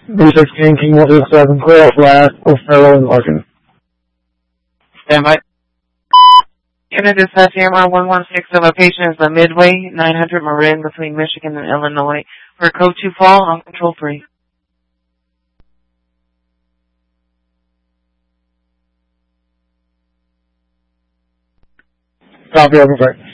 B16 King 127, clear out flat, O'Farrell and Larkin. Stand by. Unit dispatch AMR 116 of a patient is the Midway 900 Marin between Michigan and Illinois for code 2 fall on control free. Copy, over,